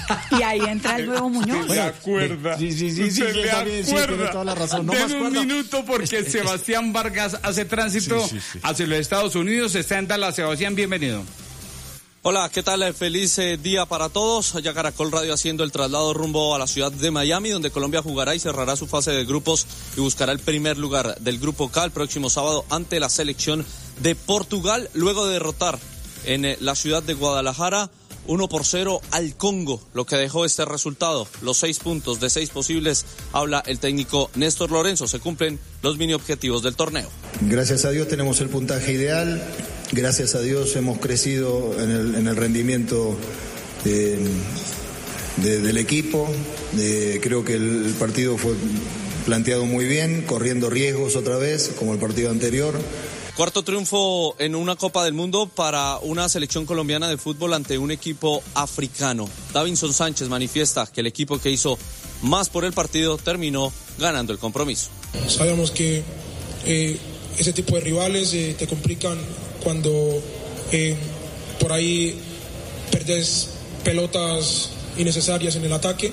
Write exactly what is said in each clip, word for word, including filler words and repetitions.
Y ahí entra el nuevo Muñoz. ¿Se acuerda? Sí, sí, sí, sí, ¿Se sí, le también, sí, acuerda? tiene toda la razón. No Den me un acuerdo. minuto porque Sebastián Vargas hace tránsito Sí, sí, sí. hacia los Estados Unidos. Está en Dallas. Sebastián, bienvenido. Hola, ¿qué tal? Feliz eh, día para todos. Ya Caracol Radio haciendo el traslado rumbo a la ciudad de Miami, donde Colombia jugará y cerrará su fase de grupos y buscará el primer lugar del Grupo K el próximo sábado ante la selección de Portugal, luego de derrotar en eh, la ciudad de Guadalajara uno por cero al Congo, lo que dejó este resultado. Los seis puntos de seis posibles, habla el técnico Néstor Lorenzo. Se cumplen los mini objetivos del torneo. Gracias a Dios tenemos el puntaje ideal. Gracias a Dios hemos crecido en el, en el rendimiento de, de, del equipo. De, creo que el partido fue planteado muy bien, corriendo riesgos otra vez, como el partido anterior. Cuarto triunfo en una Copa del Mundo para una selección colombiana de fútbol ante un equipo africano. Davinson Sánchez manifiesta que el equipo que hizo más por el partido terminó ganando el compromiso. Sabemos que eh, ese tipo de rivales eh, te complican cuando eh, por ahí perdes pelotas innecesarias en el ataque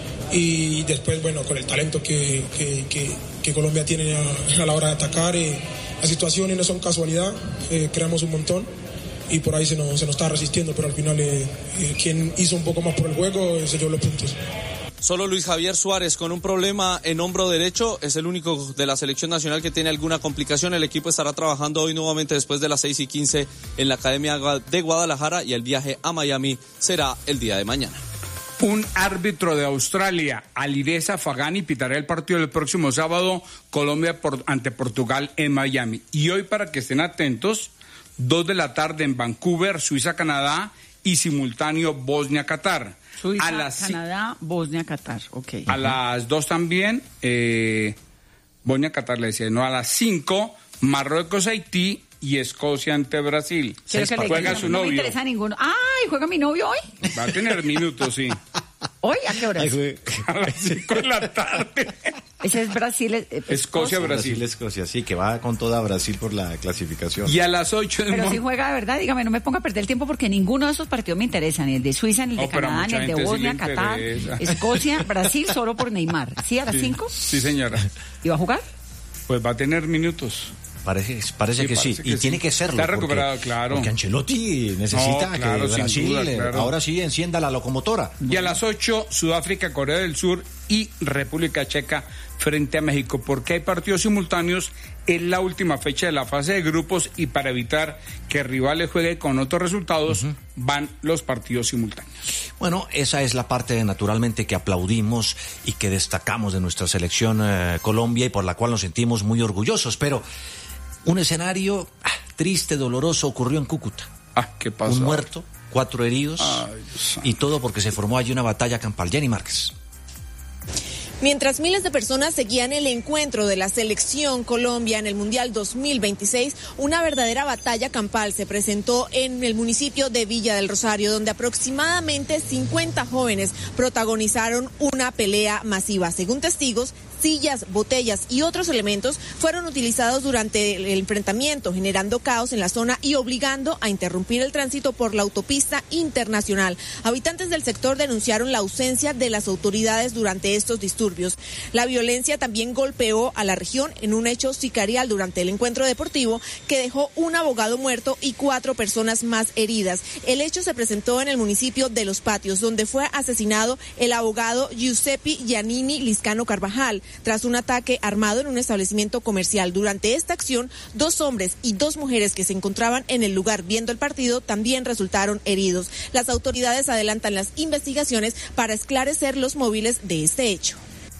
y después, bueno, con el talento que, que, que, que Colombia tiene a, a la hora de atacar, eh, las situaciones no son casualidad, eh, creamos un montón y por ahí se nos, se nos está resistiendo, pero al final eh, eh, quien hizo un poco más por el juego eh, se llevó los puntos. Solo Luis Javier Suárez con un problema en hombro derecho es el único de la selección nacional que tiene alguna complicación. El equipo estará trabajando hoy nuevamente después de las seis y quince en la Academia de Guadalajara y el viaje a Miami será el día de mañana. Un árbitro de Australia, Alireza Fagani, pitará el partido del próximo sábado, Colombia por, ante Portugal en Miami. Y hoy, para que estén atentos, dos de la tarde en Vancouver, Suiza, Canadá, y simultáneo Bosnia-Qatar. Suiza, a las, Canadá, Bosnia, Qatar, ok. A las dos también, eh, Bosnia-Qatar le decía, no, a las cinco, Marruecos, Haití y Escocia ante Brasil. Juega su no novio. No me interesa ninguno. ¡Ay, juega mi novio hoy! Va a tener minutos, sí. ¿Hoy? ¿A qué hora? A las cinco de la tarde. Ese es Brasil. Eh, Escocia, Brasil. Brasil, Escocia, sí, que va con toda Brasil por la clasificación. Y a las ocho de Pero Mon- si juega de verdad, dígame, no me ponga a perder el tiempo porque ninguno de esos partidos me interesa, ni el de Suiza, ni el de Oh, pero a Canadá, ni mucha el de gente sí Bosnia, le Qatar, interesa. Escocia, Brasil, solo por Neymar. ¿Sí, a las Sí, cinco? Sí, señora. ¿Y va a jugar? Pues va a tener minutos. Parece, parece Sí, que parece sí, que y sí. tiene que serlo. Está recuperado, porque, claro. Porque Ancelotti necesita No, claro, que sin Brasil duda, eh, claro. ahora sí encienda la locomotora. Y a las ocho, Sudáfrica, Corea del Sur y República Checa frente a México, porque hay partidos simultáneos en la última fecha de la fase de grupos y para evitar que rivales jueguen con otros resultados, uh-huh. van los partidos simultáneos. Bueno, esa es la parte naturalmente que aplaudimos y que destacamos de nuestra selección eh, Colombia y por la cual nos sentimos muy orgullosos, pero un escenario ah, triste, doloroso ocurrió en Cúcuta. Ah, ¿qué pasó? Un muerto, cuatro heridos. Ay, y todo porque se formó allí una batalla campal. Jenny Márquez. Mientras miles de personas seguían el encuentro de la selección Colombia en el Mundial dos mil veintiséis, una verdadera batalla campal se presentó en el municipio de Villa del Rosario, donde aproximadamente cincuenta jóvenes protagonizaron una pelea masiva. Según testigos, sillas, botellas y otros elementos fueron utilizados durante el enfrentamiento, generando caos en la zona y obligando a interrumpir el tránsito por la autopista internacional. Habitantes del sector denunciaron la ausencia de las autoridades durante estos disturbios. La violencia también golpeó a la región en un hecho sicarial durante el encuentro deportivo que dejó un abogado muerto y cuatro personas más heridas. El hecho se presentó en el municipio de Los Patios, donde fue asesinado el abogado Giuseppe Giannini Liscano Carvajal tras un ataque armado en un establecimiento comercial. Durante esta acción, dos hombres y dos mujeres que se encontraban en el lugar viendo el partido también resultaron heridos. Las autoridades adelantan las investigaciones para esclarecer los móviles de este hecho.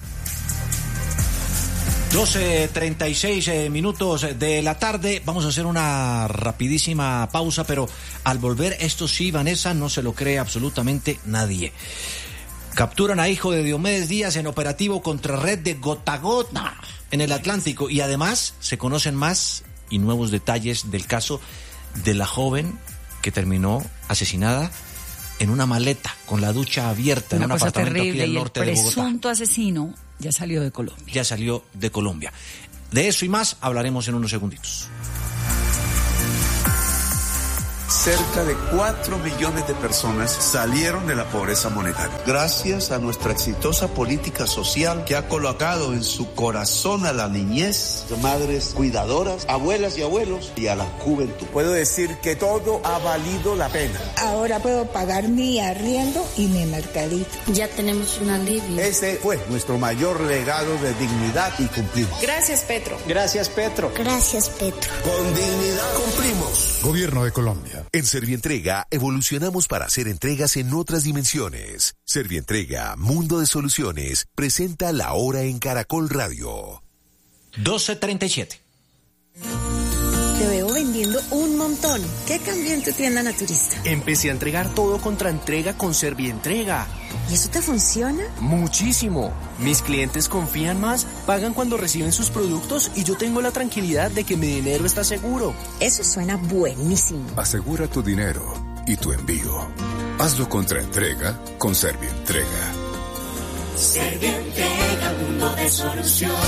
doce treinta y seis eh, minutos de la tarde. Vamos a hacer una rapidísima pausa, pero al volver, esto sí, Vanessa, no se lo cree absolutamente nadie. Capturan a hijo de Diomedes Díaz en operativo contra red de gota a gota en el Atlántico. Y además se conocen más y nuevos detalles del caso de la joven que terminó asesinada en una maleta con la ducha abierta una en un cosa apartamento terrible, aquí del norte de y el Bogotá. presunto asesino ya salió de Colombia. Ya salió de Colombia. De eso y más hablaremos en unos segunditos. Cerca de cuatro millones de personas salieron de la pobreza monetaria. Gracias a nuestra exitosa política social que ha colocado en su corazón a la niñez, madres cuidadoras, abuelas y abuelos y a la juventud. Puedo decir que todo ha valido la pena. Ahora puedo pagar mi arriendo y mi mercadito. Ya tenemos un alivio. Ese fue nuestro mayor legado de dignidad y cumplimos. Gracias, Petro. Gracias, Petro. Gracias, Petro. Con dignidad cumplimos. Gobierno de Colombia. En Servientrega evolucionamos para hacer entregas en otras dimensiones. Servientrega, Mundo de Soluciones, presenta La Hora en Caracol Radio. doce treinta y siete. Te veo vendiendo un montón. ¿Qué cambió en tu tienda naturista? Empecé a entregar todo contra entrega con Servientrega. ¿Y eso te funciona? Muchísimo. Mis clientes confían más, pagan cuando reciben sus productos y yo tengo la tranquilidad de que mi dinero está seguro. Eso suena buenísimo. Asegura tu dinero y tu envío. Hazlo contra entrega con Servientrega. Servientrega, Mundo de Soluciones.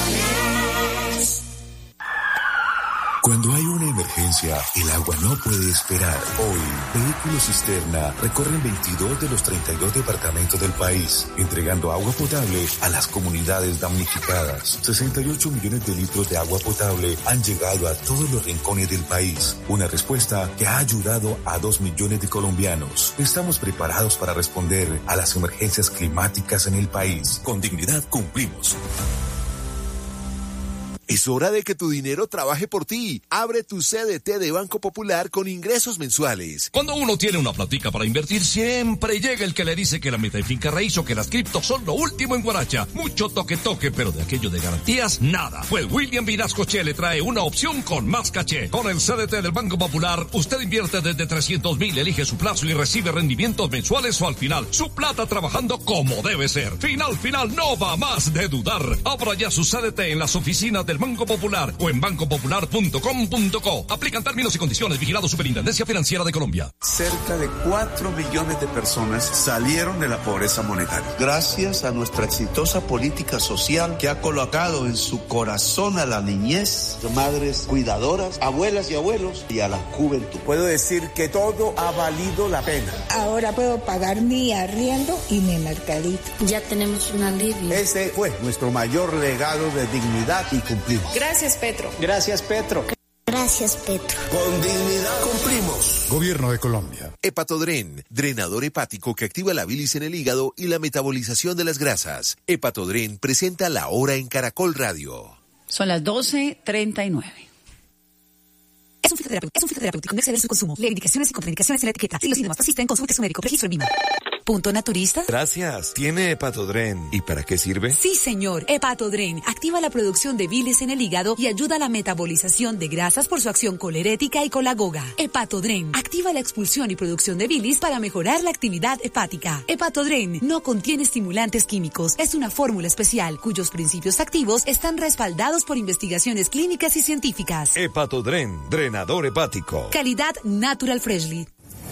Cuando hay una emergencia, el agua no puede esperar. Hoy, Vehículos Cisterna recorren veintidós de los treinta y dos departamentos del país, entregando agua potable a las comunidades damnificadas. sesenta y ocho millones de litros de agua potable han llegado a todos los rincones del país. Una respuesta que ha ayudado a dos millones de colombianos. Estamos preparados para responder a las emergencias climáticas en el país. Con dignidad cumplimos. Es hora de que tu dinero trabaje por ti. Abre tu C D T de Banco Popular con ingresos mensuales. Cuando uno tiene una platica para invertir, siempre llega el que le dice que la meta de finca raíz o que las criptos son lo último en Guaracha. Mucho toque toque, pero de aquello de garantías, nada. Pues William Vinascoche le trae una opción con más caché. Con el C D T del Banco Popular, usted invierte desde trescientos mil, elige su plazo y recibe rendimientos mensuales o al final. Su plata trabajando como debe ser. Final, final, no va más de dudar. Abra ya su C D T en las oficinas del Banco Popular o en banco popular punto com punto co. Aplican términos y condiciones. Vigilado Superintendencia Financiera de Colombia. Cerca de cuatro millones de personas salieron de la pobreza monetaria. Gracias a nuestra exitosa política social que ha colocado en su corazón a la niñez, madres cuidadoras, abuelas y abuelos y a la juventud. Puedo decir que todo ha valido la pena. Ahora puedo pagar mi arriendo y mi mercadito. Ya tenemos un alivio. Ese fue nuestro mayor legado de dignidad y cumplimos. Gracias, Petro. Gracias, Petro. Gracias, Petro. Con dignidad cumplimos. Gobierno de Colombia. Hepatodren, drenador hepático que activa la bilis en el hígado y la metabolización de las grasas. Hepatodren presenta La Hora en Caracol Radio. Son las doce treinta y nueve. Es un fitoterapéutico, es un fitoterapéutico, no exceder su consumo. Lee indicaciones y contraindicaciones en la etiqueta. Si los síntomas persisten, consulte a su médico. Registro en Vima. Punto Naturista. Gracias. ¿Tiene Hepatodren? ¿Y para qué sirve? Sí, señor. Hepatodren activa la producción de bilis en el hígado y ayuda a la metabolización de grasas por su acción colerética y colagoga. Hepatodren activa la expulsión y producción de bilis para mejorar la actividad hepática. Hepatodren no contiene estimulantes químicos. Es una fórmula especial cuyos principios activos están respaldados por investigaciones clínicas y científicas. Hepatodren, drenador hepático. Calidad Natural Freshly.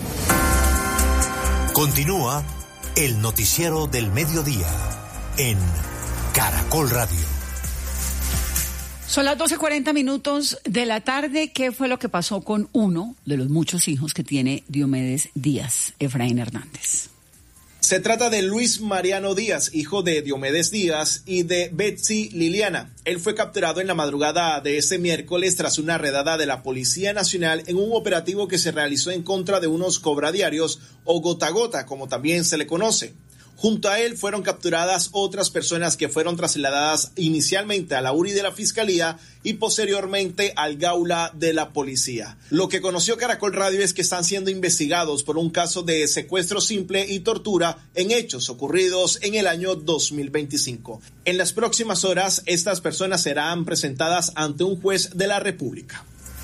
Continúa el noticiero del mediodía en Caracol Radio. Son las doce cuarenta minutos de la tarde. ¿Qué fue lo que pasó con uno de los muchos hijos que tiene Diomedes Díaz, Efraín Hernández? Se trata de Luis Mariano Díaz, hijo de Diomedes Díaz y de Betsy Liliana. Él fue capturado en la madrugada de este miércoles tras una redada de la Policía Nacional en un operativo que se realizó en contra de unos cobradiarios o gota a gota, como también se le conoce. Junto a él fueron capturadas otras personas que fueron trasladadas inicialmente a la U R I de la Fiscalía y posteriormente al Gaula de la Policía. Lo que conoció Caracol Radio es que están siendo investigados por un caso de secuestro simple y tortura en hechos ocurridos en el año dos mil veinticinco. En las próximas horas, estas personas serán presentadas ante un juez de la República.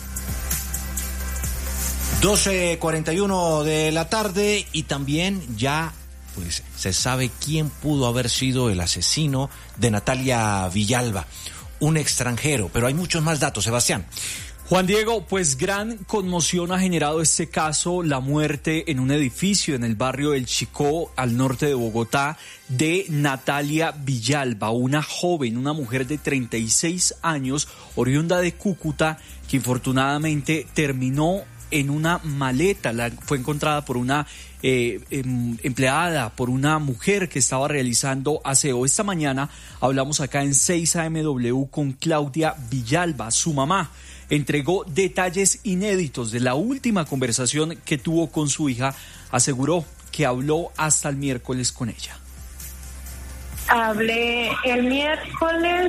doce cuarenta y uno de la tarde y también ya pues se sabe quién pudo haber sido el asesino de Natalia Villalba, un extranjero, pero hay muchos más datos, Sebastián. Juan Diego, pues gran conmoción ha generado este caso, la muerte en un edificio en el barrio del Chicó, al norte de Bogotá, de Natalia Villalba, una joven, una mujer de treinta y seis años, oriunda de Cúcuta, que infortunadamente terminó en una maleta. La, fue encontrada por una eh, em, empleada, por una mujer que estaba realizando aseo. Esta mañana hablamos acá en seis A M W con Claudia Villalba, su mamá. Entregó detalles inéditos de la última conversación que tuvo con su hija. Aseguró que habló hasta el miércoles con ella. Hablé el miércoles,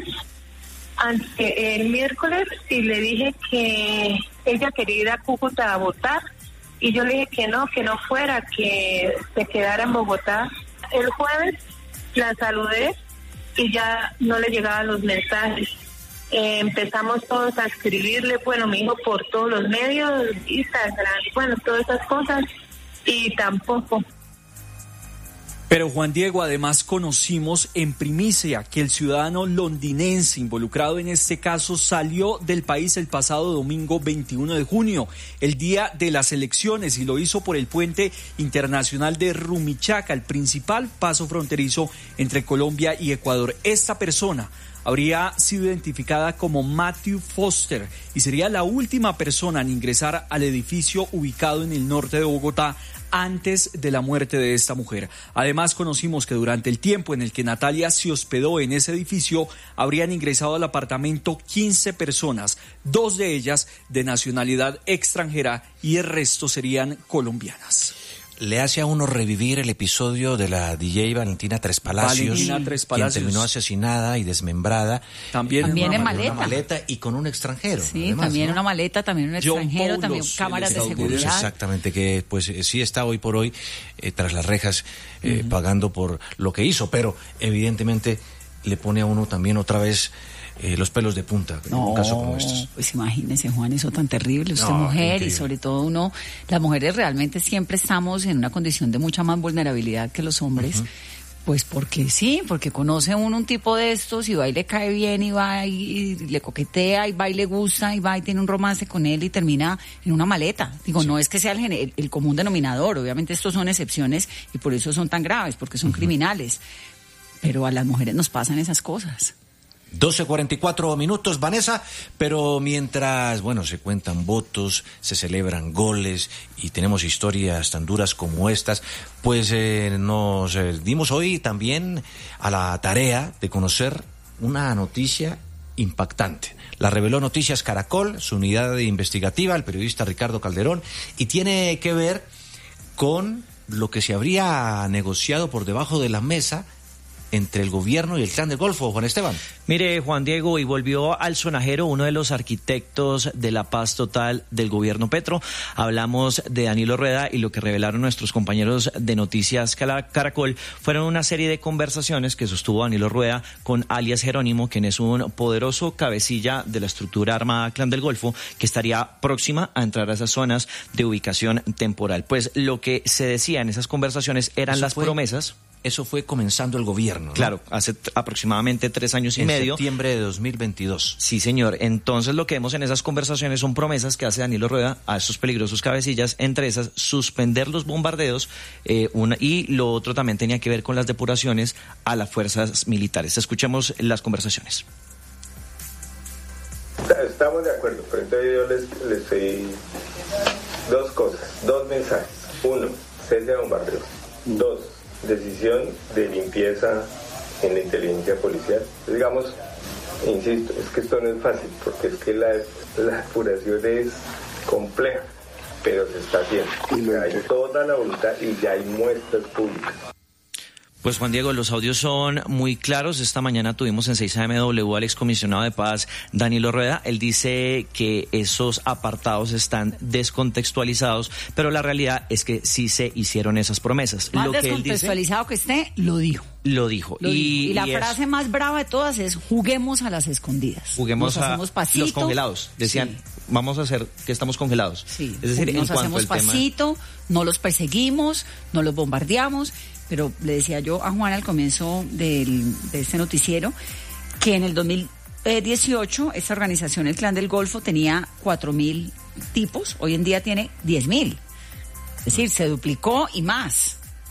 ante el miércoles, y le dije que ella quería ir a Cúcuta a votar, y yo le dije que no, que no fuera, que se quedara en Bogotá. El jueves la saludé y ya no le llegaban los mensajes. Eh, empezamos todos a escribirle, bueno, mi hijo por todos los medios, Instagram, bueno, todas esas cosas, y tampoco. Pero Juan Diego, además conocimos en primicia que el ciudadano londinense involucrado en este caso salió del país el pasado domingo veintiuno de junio, el día de las elecciones, y lo hizo por el puente internacional de Rumichaca, el principal paso fronterizo entre Colombia y Ecuador. Esta persona habría sido identificada como Matthew Foster y sería la última persona en ingresar al edificio ubicado en el norte de Bogotá antes de la muerte de esta mujer. Además, conocimos que durante el tiempo en el que Natalia se hospedó en ese edificio, habrían ingresado al apartamento quince personas, dos de ellas de nacionalidad extranjera y el resto serían colombianas. Le hace a uno revivir el episodio de la D J Valentina Tres Palacios, Valentina Tres Palacios, quien terminó asesinada y desmembrada. También, también en, una, en maleta. una maleta y con un extranjero. Sí, además, también ¿no? una maleta, también un extranjero, John también Paulos, cámaras de seguridad. Exactamente, que pues sí está hoy por hoy eh, tras las rejas eh, uh-huh. pagando por lo que hizo, pero evidentemente le pone a uno también otra vez Eh, los pelos de punta en no, un caso como estos. Pues imagínese, Juan, eso tan terrible. Usted no, mujer increíble. Y sobre todo uno, las mujeres realmente siempre estamos en una condición de mucha más vulnerabilidad que los hombres. Uh-huh. Pues porque sí, porque conoce uno un tipo de estos y va y le cae bien y va y, y le coquetea y va y le gusta y va y tiene un romance con él y termina en una maleta. Digo, sí. No es que sea el, el, el común denominador, obviamente estos son excepciones y por eso son tan graves, porque son uh-huh. criminales. Pero a las mujeres nos pasan esas cosas. doce cuarenta y cuatro minutos, Vanessa, pero mientras, bueno, se cuentan votos, se celebran goles y tenemos historias tan duras como estas, pues eh, nos eh, dimos hoy también a la tarea de conocer una noticia impactante. La reveló Noticias Caracol, su unidad investigativa, el periodista Ricardo Calderón, y tiene que ver con lo que se habría negociado por debajo de la mesa entre el gobierno y el Clan del Golfo. Juan Esteban. Mire, Juan Diego, y volvió al sonajero uno de los arquitectos de la paz total del gobierno Petro. Hablamos de Danilo Rueda, y lo que revelaron nuestros compañeros de Noticias Caracol fueron una serie de conversaciones que sostuvo Danilo Rueda con alias Jerónimo, quien es un poderoso cabecilla de la estructura armada Clan del Golfo, que estaría próxima a entrar a esas zonas de ubicación temporal. Pues lo que se decía en esas conversaciones eran Eso las fue... promesas. Eso fue comenzando el gobierno, ¿no? Claro, hace t- aproximadamente tres años y en medio. En septiembre de dos mil veintidós. Sí, señor. Entonces lo que vemos en esas conversaciones son promesas que hace Danilo Rueda a estos peligrosos cabecillas, entre esas suspender los bombardeos eh, una, y lo otro también tenía que ver con las depuraciones a las fuerzas militares. Escuchemos las conversaciones. Estamos de acuerdo, pero entonces yo les, les pedí dos cosas, dos mensajes. Uno, cese de bombardeo. Dos, decisión de limpieza en la inteligencia policial. Digamos, insisto, es que esto no es fácil, porque es que la, la depuración es compleja, pero se está haciendo. Y hay toda la voluntad y ya hay muestras públicas. Pues Juan Diego, los audios son muy claros. Esta mañana tuvimos en seis A M W al excomisionado de paz Danilo Rueda. Él dice que esos apartados están descontextualizados, pero la realidad es que sí se hicieron esas promesas. Más lo que descontextualizado él dice, que esté, lo dijo. Lo dijo. Lo y, dijo. y la y frase es, más brava de todas es: juguemos a las escondidas. Juguemos nos a hacemos pasito, los congelados. Decían, sí. Vamos a hacer que estamos congelados. Sí. Es decir, nos en hacemos cuanto al pasito, tema... no los perseguimos, no los bombardeamos. Pero le decía yo a Juan al comienzo del, de este noticiero que en el dos mil dieciocho esta organización, el Clan del Golfo, tenía cuatro mil tipos, hoy en día tiene diez mil. Es decir, se duplicó y más.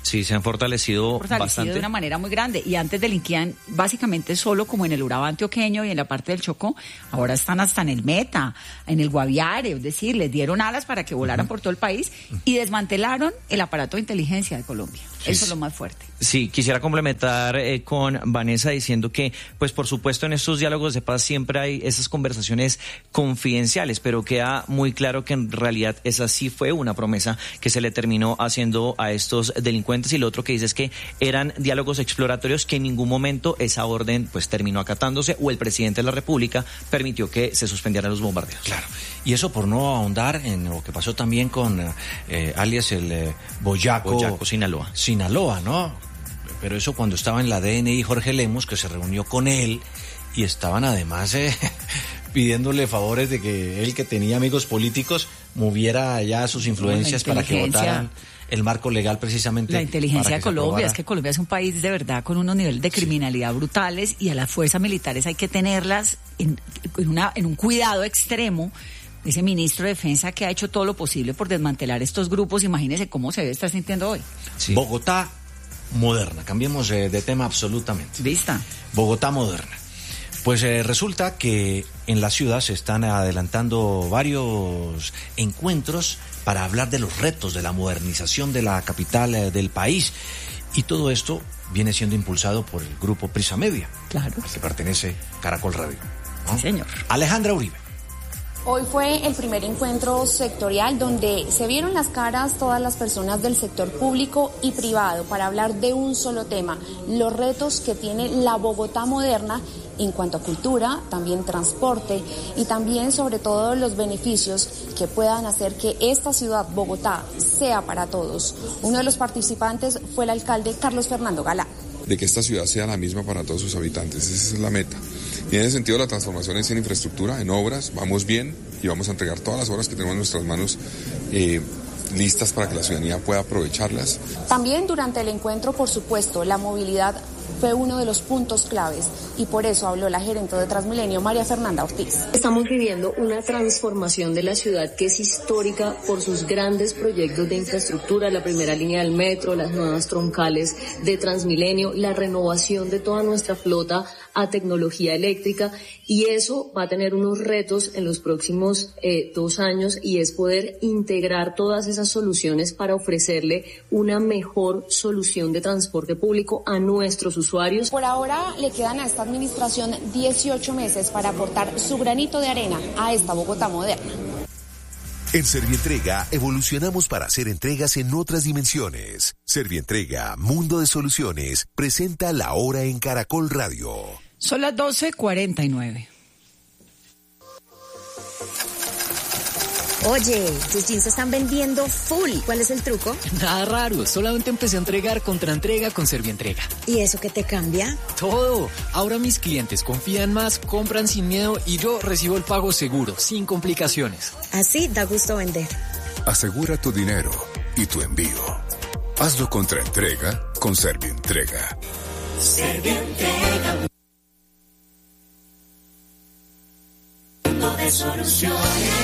Sí, se han fortalecido, fortalecido bastante. de una manera muy grande. Y antes delinquían básicamente solo como en el Urabá antioqueño y en la parte del Chocó. Ahora están hasta en el Meta, en el Guaviare, es decir, les dieron alas para que volaran uh-huh. por todo el país y desmantelaron el aparato de inteligencia de Colombia. Sí. Eso es lo más fuerte. Sí, quisiera complementar eh, con Vanessa diciendo que, pues por supuesto en estos diálogos de paz siempre hay esas conversaciones confidenciales, pero queda muy claro que en realidad esa sí fue una promesa que se le terminó haciendo a estos delincuentes. Y lo otro que dice es que eran diálogos exploratorios que en ningún momento esa orden pues terminó acatándose o el presidente de la República permitió que se suspendieran los bombardeos. Claro, y eso por no ahondar en lo que pasó también con eh, alias el eh, Boyaco, Boyaco Sinaloa. Sinaloa, ¿no? Pero eso cuando estaba en la D N I Jorge Lemus, que se reunió con él y estaban además eh, pidiéndole favores de que él, que tenía amigos políticos, moviera ya sus influencias para que votaran el marco legal precisamente. La inteligencia de Colombia, es que Colombia es un país de verdad con unos niveles de criminalidad sí. brutales y a las fuerzas militares hay que tenerlas en, en, una, en un cuidado extremo. Ese ministro de Defensa que ha hecho todo lo posible por desmantelar estos grupos, imagínese cómo se debe estar sintiendo hoy. Sí. Bogotá moderna, cambiemos de, de tema absolutamente. ¿Vista? Bogotá moderna. Pues eh, resulta que en la ciudad se están adelantando varios encuentros para hablar de los retos de la modernización de la capital eh, del país. Y todo esto viene siendo impulsado por el grupo Prisa Media, claro, al que pertenece Caracol Radio, ¿no? Sí, señor. Alejandra Uribe. Hoy fue el primer encuentro sectorial donde se vieron las caras todas las personas del sector público y privado para hablar de un solo tema, los retos que tiene la Bogotá moderna en cuanto a cultura, también transporte y también sobre todo los beneficios que puedan hacer que esta ciudad, Bogotá, sea para todos. Uno de los participantes fue el alcalde Carlos Fernando Galán. De que esta ciudad sea la misma para todos sus habitantes, esa es la meta. Y en ese sentido la transformación es en infraestructura, en obras, vamos bien y vamos a entregar todas las obras que tenemos en nuestras manos eh, listas para que la ciudadanía pueda aprovecharlas. También durante el encuentro, por supuesto, la movilidad fue uno de los puntos claves y por eso habló la gerente de Transmilenio, María Fernanda Ortiz. Estamos viviendo una transformación de la ciudad que es histórica por sus grandes proyectos de infraestructura, la primera línea del metro, las nuevas troncales de Transmilenio, la renovación de toda nuestra flota a tecnología eléctrica, y eso va a tener unos retos en los próximos eh, dos años y es poder integrar todas esas soluciones para ofrecerle una mejor solución de transporte público a nuestros usuarios. Por ahora le quedan a esta administración dieciocho meses para aportar su granito de arena a esta Bogotá moderna. En Servientrega evolucionamos para hacer entregas en otras dimensiones. Servientrega, Mundo de Soluciones, presenta La Hora en Caracol Radio. Son las doce cuarenta y nueve. Oye, tus jeans se están vendiendo full. ¿Cuál es el truco? Nada raro, solamente empecé a entregar contra entrega con Servientrega. ¿Y eso qué te cambia? Todo. Ahora mis clientes confían más, compran sin miedo y yo recibo el pago seguro, sin complicaciones. Así da gusto vender. Asegura tu dinero y tu envío. Hazlo contra entrega con Servientrega. Servientrega. Mundo de soluciones.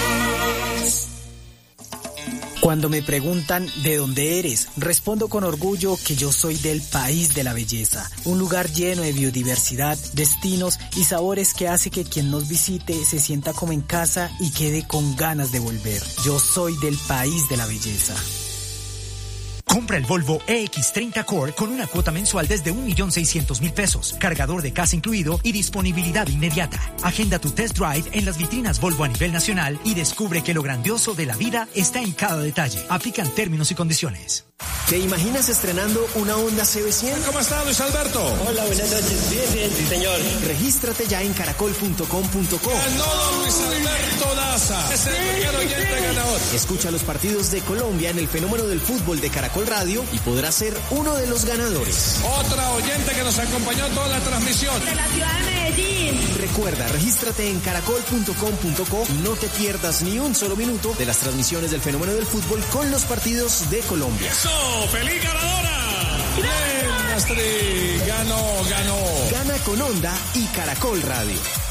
Cuando me preguntan ¿de dónde eres?, respondo con orgullo que yo soy del país de la belleza, un lugar lleno de biodiversidad, destinos y sabores que hace que quien nos visite se sienta como en casa y quede con ganas de volver. Yo soy del país de la belleza. Compra el Volvo E X treinta Core con una cuota mensual desde un millón seiscientos mil pesos, cargador de casa incluido y disponibilidad inmediata. Agenda tu test drive en las vitrinas Volvo a nivel nacional y descubre que lo grandioso de la vida está en cada detalle. Aplican términos y condiciones. ¿Te imaginas estrenando una Honda C B cien? ¿Cómo está, Luis Alberto? Hola, buenas noches. Bien, bien, sí, señor. Regístrate ya en caracol punto com punto co. Ganó Luis Alberto Daza. Es el primer oyente ganador. Escucha los partidos de Colombia en el fenómeno del fútbol de Caracol Radio y podrás ser uno de los ganadores. Otra oyente que nos acompañó toda la transmisión. De la ciudad de Medellín. Recuerda, regístrate en caracol punto com punto co y no te pierdas ni un solo minuto de las transmisiones del fenómeno del fútbol con los partidos de Colombia. ¡Eso! ¡Feliz ganadora! ¡Bien, Astrid! ¡Ganó, ganó! Gana con Honda y Caracol Radio.